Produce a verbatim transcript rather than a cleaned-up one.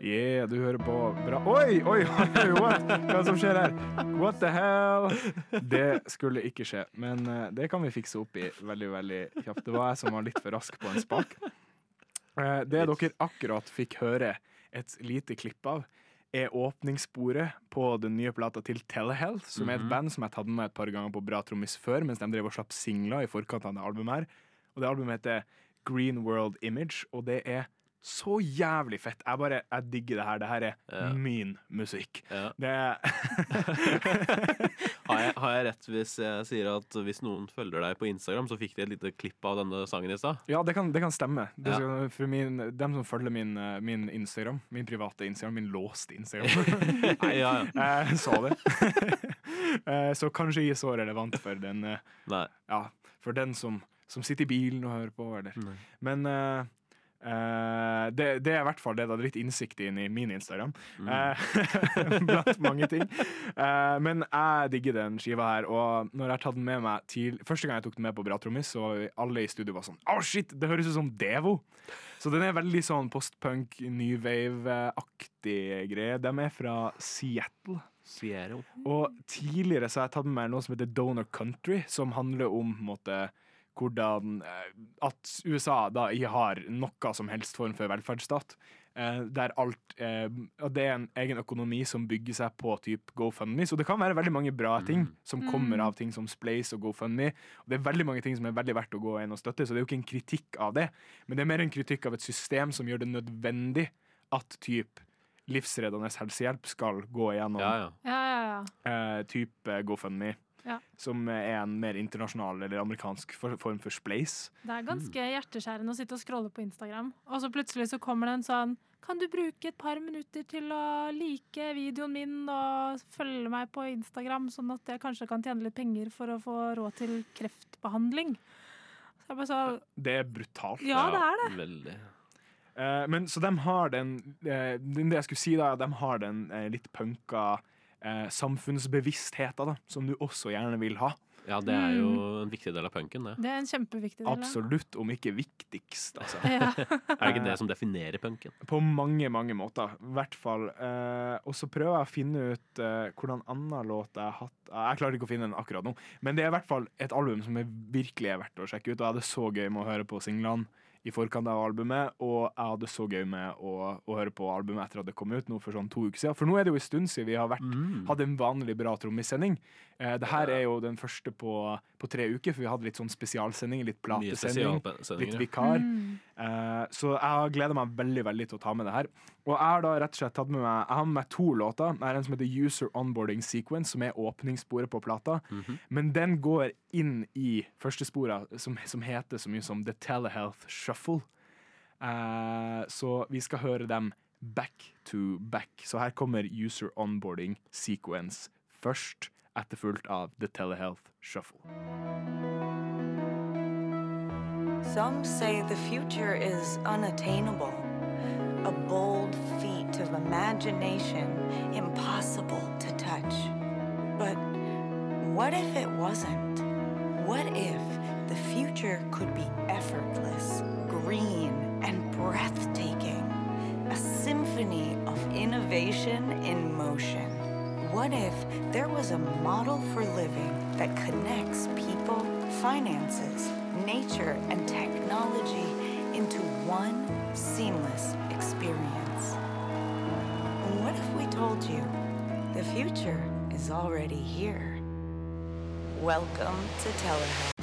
Yeah, du hører på bra. Oi, oi, what? Hva som skjer her? What the hell? Det skulle ikke skje, men uh, det kan vi fikse opp i veldig, veldig kjapt. Det var jeg som var litt for rask på en spak. Uh, det dere akkurat fikk høre et lite klipp av, er åpningssporet på den nye plata til Telehealth, som er et band som jeg har tatt med et par ganger på Bra Trommis før, mens de drev og slapp singler i forkant av det albumet her. Og det albumet heter Green World Image, og det er så jævlig fett. Jeg bare, jeg digger det her. Det her er ja. min musikk. Ja. Det er har, jeg, har jeg rett hvis jeg sier at hvis noen følger deg på Instagram, så fikk de et lite klipp av denne sangen i sted? Ja, det kan, det kan stemme. Det ja. skal, for min, dem som følger min, min Instagram, min private Instagram, min låste Instagram, Nei, ja, ja. jeg så det. Så kanskje ikke så relevant for den, Nei. Ja, for den som, som sitter i bilen og hører på, eller. Nei. Men uh, Uh, det, det er i hvert fall det da, det er litt innsikt inn i min Instagram mm. uh, blant mange ting uh, men jeg digger den skiva her, og når jeg har tatt den med meg til, første gang jeg tok den med på Bra Trommis, så alle i studio var sånn, åh oh, shit, det høres ut som Devo, så den er veldig sånn postpunk, new wave-aktig greie. De er fra Seattle Seattle og tidligere så har jeg tatt med meg noe som heter Donor Country, som handler om måte hvordan at U S A da ikke har noe som helst form for velferdsstat, der alt det er en egen økonomi som bygger seg på typ GoFundMe, så det kan være veldig mange bra ting som kommer av ting som Splace og GoFundMe, og det er veldig mange ting som er veldig verdt å gå inn og støtte, så det er jo ikke en kritikk av det, men det er mer en kritikk av et system som gjør det nødvendig at typ livsreddende helsehjelp skal gå igjennom ja, ja. Ja, ja, ja. Uh, type GoFundMe. Ja. Som er en mer internasjonal eller amerikansk form for Splace. Det er ganske hjerteskjærende å sitte og scrolle på Instagram, og så plutselig så kommer det en sånn, kan du bruke et par minutter til å like videoen min og følge meg på Instagram, sånn at jeg kanskje kan tjene litt penger for å få råd til kreftbehandling. Så jeg bare så, det er brutalt. Ja, det er det. Veldig. Uh, men så de har den, uh, det jeg skulle si da, de har den uh, litt punka Eh, samfunnsbevisstheten da, som du også gjerne vil ha. Ja, det er jo en viktig del av punken, det. Det er en kjempeviktig del. Absolutt, om ikke viktigst. Altså. Ja. Er det ikke det som definerer punken? På mange, mange måter. I hvert fall. Eh, og så prøver jeg å finne ut eh, hvordan annen låt jeg har hatt. Jeg klarer ikke å finne den akkurat nå, men det er i hvert fall et album som er virkelig verdt å sjekke ut, og jeg hadde så gøy med å høre på singlene i forkant av albumet, og jeg hadde så gøy med å, å høre på albumet etter at det kom ut nå for sånn to uker siden. For nå er det jo en stund siden vi har vært, mm. hadde en vanlig Bra Trommissending. Eh, det her er jo den første på, på tre uker, for vi hadde litt sånn spesialsending, litt platesending, litt vikar. Mm. Eh, så jeg har gledet meg veldig, veldig til å ta med det her. Og jeg har da rett og slett tatt med meg, jeg har med meg to låter. Det er en som heter User Onboarding Sequence, som er åpningssporet på plata. Mm-hmm. Men den går inn i første sporet, som, som heter så mye som The Telehealth Shuffle. Uh, så vi skal høre dem back to back. Så her kommer User Onboarding Sequence først, etterfulgt av The Telehealth Shuffle. Some say the future is unattainable. A bold feat of imagination, impossible to touch. But what if it wasn't? What if the future could be effortless, green, and breathtaking? A symphony of innovation in motion. What if there was a model for living that connects people, finances, nature, and technology into one seamless experience? What if we told you the future is already here? Welcome to Telehealth.